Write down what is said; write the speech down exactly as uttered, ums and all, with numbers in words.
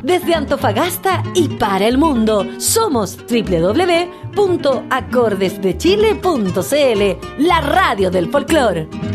desde Antofagasta y para el mundo. Somos doble u doble u doble u punto acordes de chile punto c l, la radio del folclore.